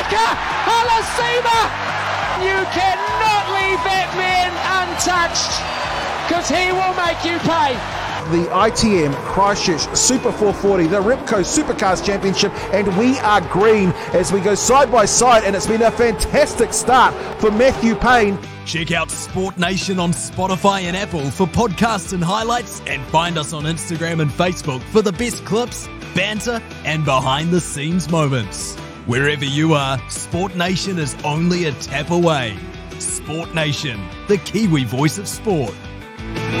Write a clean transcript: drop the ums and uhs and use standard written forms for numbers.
Tucker Halasima! You cannot leave that man untouched, because he will make you pay. The ITM Christchurch Super 440, the Ripco Supercars Championship, and we are green as we go side by side, and it's been a fantastic start for Matthew Payne. Check out Sport Nation on Spotify and Apple for podcasts and highlights, and find us on Instagram and Facebook for the best clips, banter, and behind-the-scenes moments. Wherever you are, Sport Nation is only a tap away. Sport Nation, the Kiwi voice of sport.